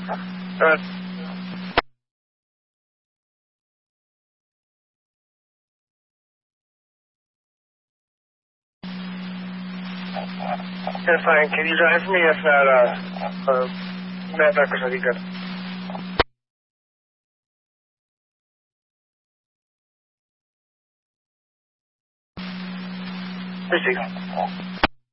Good. Yeah, fine. Can you drive me if not, Matt Beckers, I think good. Receive.